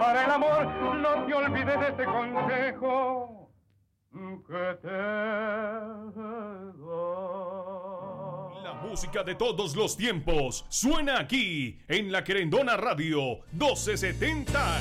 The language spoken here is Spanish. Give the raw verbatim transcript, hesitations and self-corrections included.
para el amor, no te olvides de este consejo que te doy. La música de todos los tiempos suena aquí en la Querendona Radio doce setenta